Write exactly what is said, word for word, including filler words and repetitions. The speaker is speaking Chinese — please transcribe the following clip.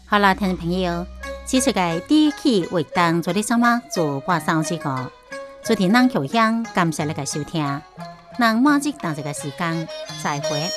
好啦，听众朋友，这次嘅第一期活动做啲什么做播送这个，昨天咱口香感谢你嘅收听，咱马上当这个时间再会。